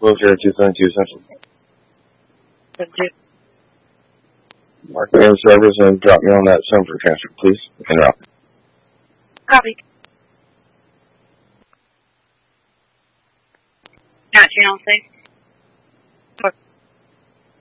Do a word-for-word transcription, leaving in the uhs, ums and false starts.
Wheelchair two seventy-two Central. Thank you. Mark me in service and drop me on that seven for transfer, please. En route. Copy. nineteen on safe.